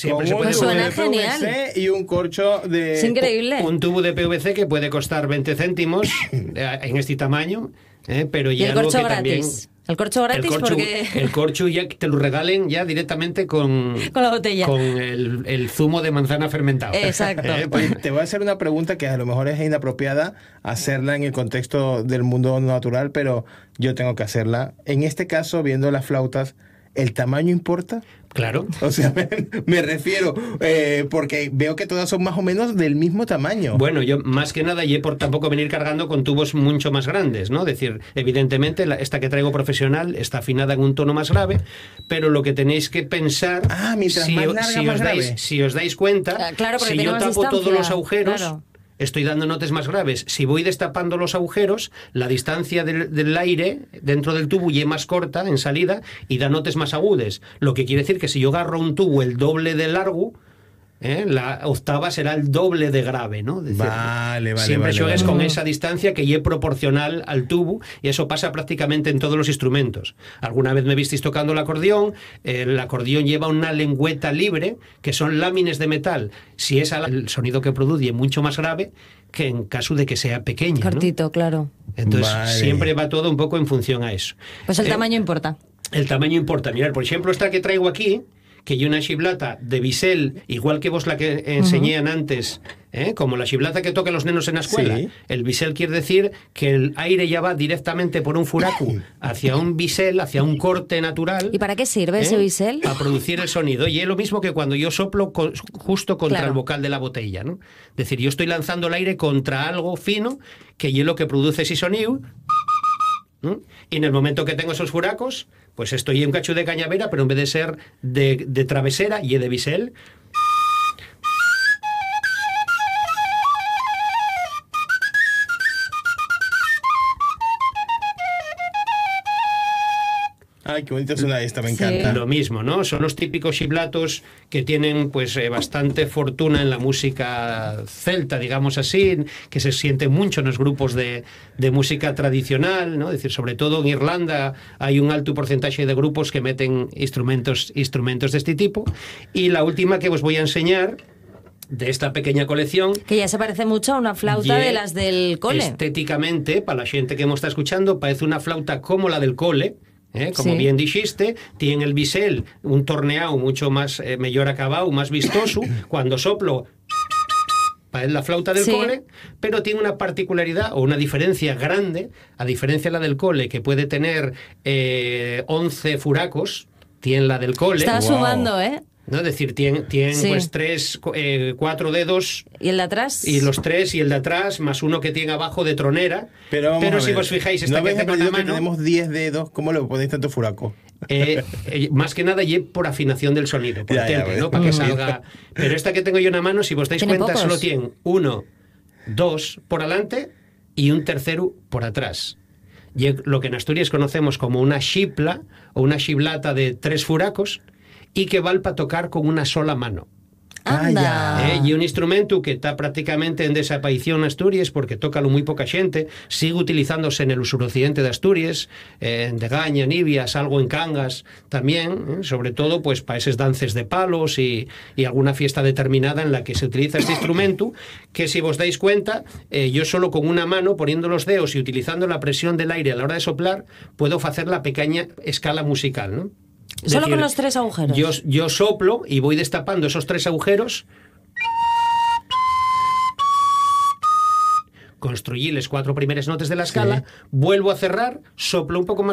Siempre con se un puede tubo Suena de genial. PVC y un corcho de... Es increíble. Un tubo de PVC que puede costar 20 céntimos en este tamaño, pero Y ya el algo corcho que también... gratis. El corcho gratis porque... El corcho ya te lo regalen ya directamente con la botella. Con el zumo de manzana fermentado. Exacto. Oye, te voy a hacer una pregunta que a lo mejor es inapropiada hacerla en el contexto del mundo natural, pero yo tengo que hacerla. En este caso, viendo las flautas, ¿el tamaño importa? Claro. O sea, me refiero, porque veo que todas son más o menos del mismo tamaño. Bueno, yo más que nada, y por tampoco venir cargando con tubos mucho más grandes, ¿no? Es decir, evidentemente, esta que traigo profesional está afinada en un tono más grave, pero lo que tenéis que pensar, mientras más larga, más grave. Si os dais cuenta, Claro, porque si tiene yo más tapo distancia, todos los agujeros... claro. Estoy dando notas más graves. Si voy destapando los agujeros, la distancia del aire dentro del tubo ya es más corta en salida y da notas más agudes. Lo que quiere decir que si yo agarro un tubo el doble de largo, la octava será el doble de grave, ¿no? Es decir, vale. siempre juegues vale. con esa distancia que ya es proporcional al tubo, y eso pasa prácticamente en todos los instrumentos. Alguna vez me visteis tocando el acordeón lleva una lengüeta libre, que son láminas de metal. Si es el sonido que produce mucho más grave que en caso de que sea pequeña, ¿no? Cortito, claro. Entonces Vale. siempre va todo un poco en función a eso. Pues el tamaño importa. El tamaño importa. Mirad, por ejemplo, esta que traigo aquí, que hay una xiblata de bisel, igual que vos la que enseñé antes, como la xiblata que tocan los nenos en la escuela. Sí. El bisel quiere decir que el aire ya va directamente por un furacu hacia un bisel, hacia un corte natural. ¿Y para qué sirve ese bisel? A producir el sonido. Y es lo mismo que cuando yo soplo justo contra Claro. el bocal de la botella, ¿no? Es decir, yo estoy lanzando el aire contra algo fino, que es lo que produce ese sonido. Y en el momento que tengo esos furacos, pues estoy en un cacho de cañavera, pero en vez de ser de travesera y de bisel. Ay, qué bonito suena esta, me Sí. encanta. Lo mismo, ¿no? Son los típicos xiblatos que tienen pues bastante fortuna en la música celta, digamos así, que se sienten mucho en los grupos de música tradicional, ¿no? Es decir, sobre todo en Irlanda hay un alto porcentaje de grupos que meten instrumentos de este tipo. Y la última que os voy a enseñar de esta pequeña colección, Que ya se parece mucho a una flauta de las del cole. estéticamente, para la gente que me está escuchando, parece una flauta como la del cole. Como Sí. bien dijiste, tiene el bisel un torneado mucho más mejor acabado, más vistoso. Cuando soplo, es la flauta del Sí. cole, pero tiene una particularidad o una diferencia grande, a diferencia de la del cole, que puede tener 11 furacos, tiene la del cole. Estaba Wow. sumando, ¿eh? ¿No? Es decir, tiene Sí. pues 4 dedos, ¿Y el de atrás? y los 3 y el de atrás, más uno que tiene abajo de tronera. Pero, vamos a si ver, vos fijáis, esta ¿no que habéis tengo en la aprendido que mano, tenemos 10 dedos? ¿Cómo le ponéis tanto furaco? más que nada y por afinación del sonido, por Ya, temple, ves. ¿no? Para que salga. Pero esta que tengo yo en la mano, si vos dais ¿Tiene cuenta, pocos? solo tiene 1, 2 por adelante y un tercero por atrás. Y lo que en Asturias conocemos como una xipla o una xiblata de 3 furacos, y que vale para tocar con una sola mano. Anda. Y un instrumento que está prácticamente en desaparición en Asturias porque tócalo muy poca gente, sigue utilizándose en el suroccidente de Asturias, en Degaña, Nivias, algo en Cangas también, sobre todo pues para esos dances de palos y alguna fiesta determinada en la que se utiliza este instrumento, que si vos dais cuenta, yo solo con una mano, poniendo los dedos y utilizando la presión del aire a la hora de soplar, puedo hacer la pequeña escala musical, ¿no? Es Solo decir, con los 3 agujeros. Yo soplo y voy destapando esos 3 agujeros, construí las 4 primeras notas de la escala, vuelvo a cerrar, soplo un poco más